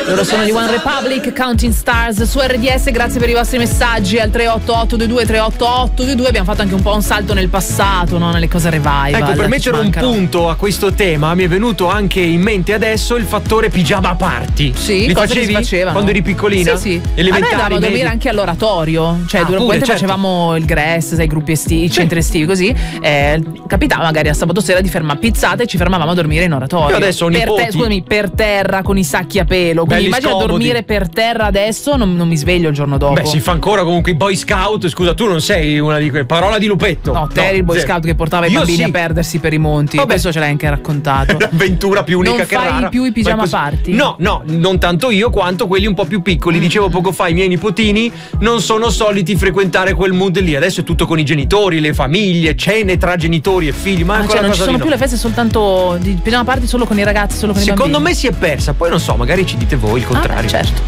Loro sono gli One Republic, Counting Stars su RDS. Grazie per i vostri messaggi al 38822 38822. Abbiamo fatto anche un po' un salto nel passato, no? Nelle cose revival. Ecco, per mettere un punto a questo tema mi è venuto anche in mente adesso il fattore pigiama party. Sì, li cose facevi che si facevano quando eri piccolina? Sì. Elementari, a me andavamo a dormire medi. anche all'oratorio, cioè durante facevamo il Gress, sai, i gruppi estivi, i centri estivi così. Capitava magari a sabato sera di fermare pizzate e ci fermavamo a dormire in oratorio. Io adesso ho nipoti. Per terra con i sacchi a pelo. Quindi immagina dormire per terra adesso, non mi sveglio il giorno dopo. Beh, si fa ancora comunque i Boy Scout. Scusa, tu non sei una di quelle. Parola di Lupetto. No, te eri il Boy Scout che portava i bambini a perdersi per i monti. Questo ce l'hai anche raccontato. L'avventura più unica che rara. Non fai più i pigiama party? No, non tanto io quanto quelli un po' più piccoli. Dicevo poco fa, i miei nipotini non sono soliti frequentare quel mood lì. Adesso è tutto con i genitori, le famiglie, cene tra genitori e figli. Ma non ci sono più le feste soltanto di pigiama party, solo con i ragazzi, solo con i bambini. Secondo me si è persa. Poi non so, magari ci dite voi il contrario. Certo.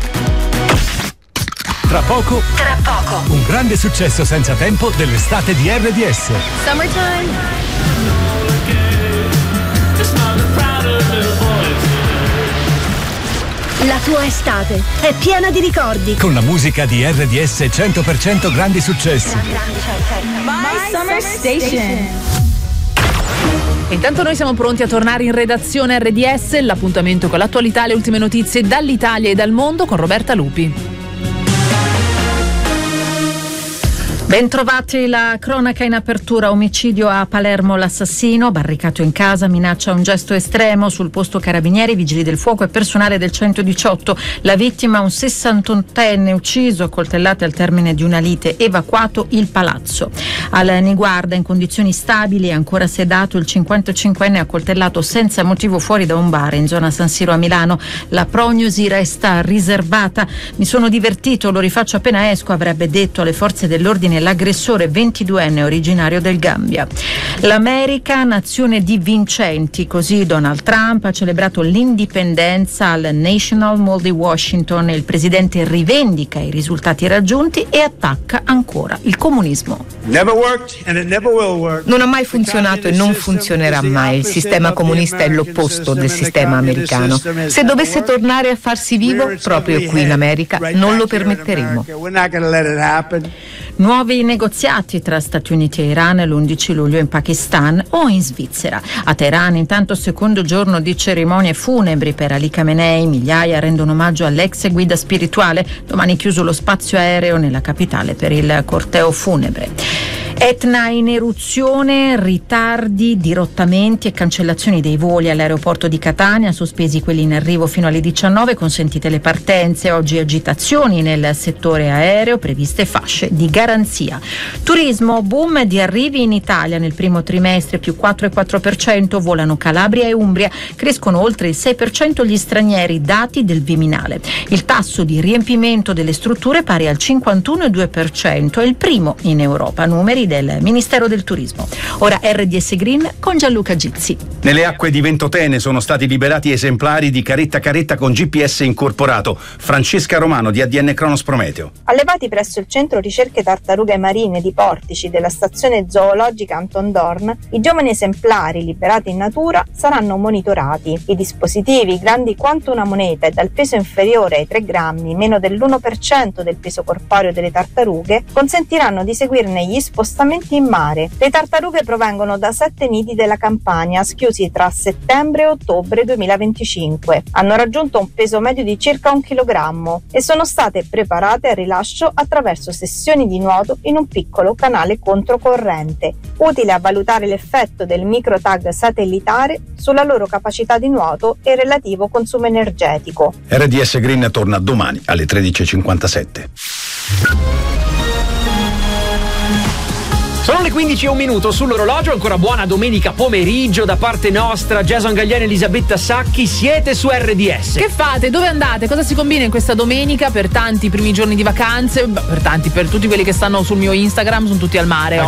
Tra poco, un grande successo senza tempo dell'estate di RDS. Summertime. La tua estate è piena di ricordi. Con la musica di RDS 100% grandi successi. My Summer Station. Intanto noi siamo pronti a tornare in redazione RDS, l'appuntamento con l'attualità e le ultime notizie dall'Italia e dal mondo con Roberta Lupi. Bentrovati, la cronaca in apertura. Omicidio a Palermo, l'assassino barricato in casa minaccia un gesto estremo. Sul posto carabinieri, vigili del fuoco e personale del 118. La vittima, un 61enne ucciso a coltellate al termine di una lite, evacuato il palazzo. Al Niguarda, in condizioni stabili, ancora sedato, il 55enne accoltellato senza motivo fuori da un bar in zona San Siro a Milano. La prognosi resta riservata. Mi sono divertito, lo rifaccio appena esco, avrebbe detto alle forze dell'ordine l'aggressore 22enne originario del Gambia. L'America, nazione di vincenti, così Donald Trump ha celebrato l'indipendenza al National Mall di Washington. Il presidente rivendica i risultati raggiunti e attacca ancora il comunismo. Non ha mai funzionato e non funzionerà mai. Il sistema comunista è l'opposto del sistema americano. Se dovesse tornare a farsi vivo proprio qui in America, non lo permetteremo. Nuovi negoziati tra Stati Uniti e Iran l'11 luglio in Pakistan o in Svizzera. A Teheran, intanto, secondo giorno di cerimonie funebri per Ali Khamenei. Migliaia rendono omaggio all'ex guida spirituale. Domani chiuso lo spazio aereo nella capitale per il corteo funebre. Etna in eruzione, ritardi, dirottamenti e cancellazioni dei voli all'aeroporto di Catania, sospesi quelli in arrivo fino alle 19, consentite le partenze. Oggi agitazioni nel settore aereo, previste fasce di garanzia. Turismo, boom di arrivi in Italia nel primo trimestre, più 4,4%, volano Calabria e Umbria, crescono oltre il 6% gli stranieri, dati del Viminale. Il tasso di riempimento delle strutture pari al 51,2%, è il primo in Europa, numeri del Ministero del Turismo. Ora RDS Green con Gianluca Gizzi. Nelle acque di Ventotene sono stati liberati esemplari di caretta con GPS incorporato. Francesca Romano di ADN Cronos Prometeo. Allevati presso il centro ricerche tartarughe marine di Portici della stazione zoologica Anton Dorn, i giovani esemplari liberati in natura saranno monitorati. I dispositivi, grandi quanto una moneta e dal peso inferiore ai 3 grammi, meno dell'1% del peso corporeo delle tartarughe, consentiranno di seguirne gli spostamenti in mare. Le tartarughe provengono da 7 nidi della Campania, schiusi tra settembre e ottobre 2025. Hanno raggiunto un peso medio di circa 1 chilogrammo e sono state preparate al rilascio attraverso sessioni di nuoto in un piccolo canale controcorrente, utile a valutare l'effetto del microtag satellitare sulla loro capacità di nuoto e relativo consumo energetico. RDS Green torna domani alle 13:57. Sono le 15:01 sull'orologio, ancora buona domenica pomeriggio da parte nostra. Jason Gagliani e Elisabetta Sacchi, siete su RDS. Che fate? Dove andate? Cosa si combina in questa domenica? Per tanti primi giorni di vacanze, per tutti quelli che stanno sul mio Instagram, sono tutti al mare.